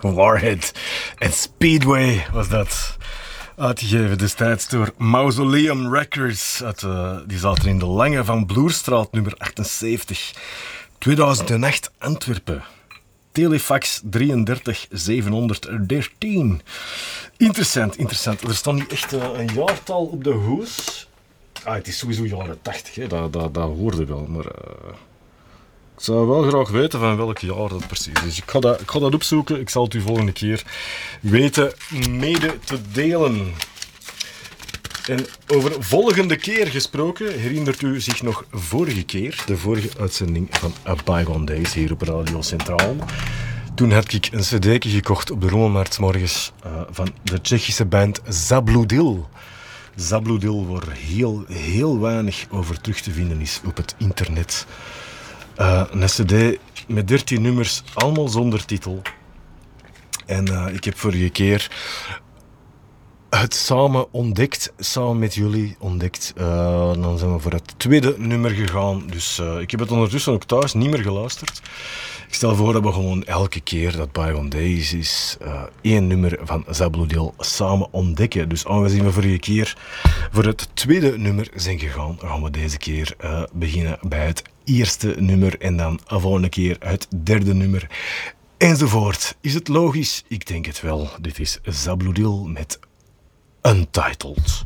Warhead en Speedway was dat. Uitgegeven destijds door Mausoleum Records. Die zaten in de Lange van Bloerstraat, nummer 78. 2008, Antwerpen. Telefax 33 713. Interessant. Er staat niet echt een jaartal op de hoes. Het is sowieso jaren 80, hè. Dat hoorde wel. Maar ik zou wel graag weten van welk jaar dat precies is. Ik ga dat opzoeken. Ik zal het u volgende keer weten mede te delen. En over volgende keer gesproken, herinnert u zich nog vorige keer, de vorige uitzending van A Bygone Days hier op Radio Centraal. Toen had ik een cd'tje gekocht op de Rommelmarkt 's morgens van de Tsjechische band Zabludil. Zabludil, waar heel weinig over terug te vinden is op het internet. Een cd met 13 nummers, allemaal zonder titel. En ik heb vorige keer het samen met jullie ontdekt. Dan zijn we voor het tweede nummer gegaan. Dus ik heb het ondertussen ook thuis niet meer geluisterd. Ik stel voor dat we gewoon elke keer dat Bygone Days is één nummer van Zabludil samen ontdekken. Dus aangezien we vorige keer voor het tweede nummer zijn gegaan, gaan we deze keer beginnen bij het eerste nummer en dan de volgende keer het derde nummer. Enzovoort. Is het logisch? Ik denk het wel. Dit is Zabludil met Untitled.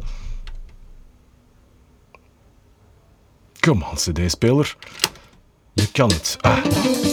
Come on, cd-speler. Je kan het.